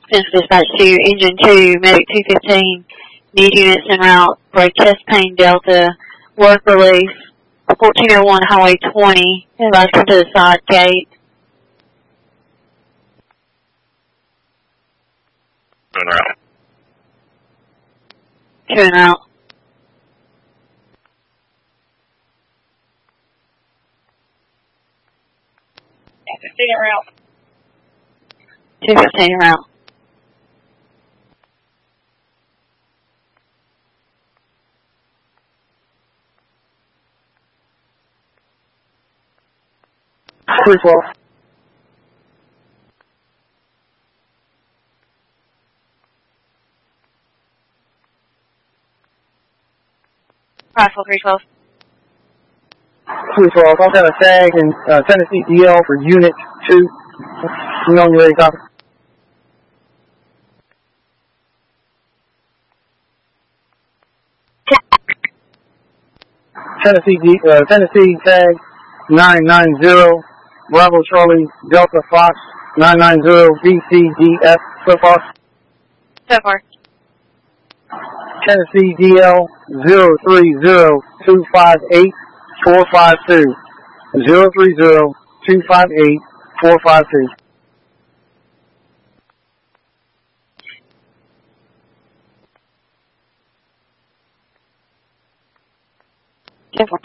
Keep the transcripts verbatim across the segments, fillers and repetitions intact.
Central Dispatch two, Engine two, Medic two fifteen, need units en route for a chest pain Delta, work relief, fourteen oh one Highway twenty, advise come to the side gate. En route. Two en route. fifteen en route. two fifteen en route. three twelve. Rifle three twelve. three twelve. I'll have a tag in uh, Tennessee D L for Unit two. You know when you're ready, copy. Tennessee D, uh, Tennessee tag nine nine zero, Bravo Charlie Delta Fox nine nine zero B C D F so far. So far. Tennessee D L zero three zero two five eight four five two. zero three zero two five eight four five two. ten four.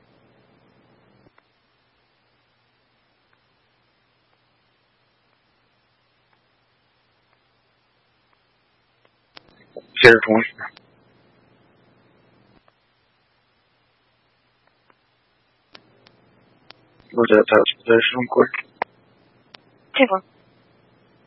Sierra twenty. Where's that touch position quick? ten four.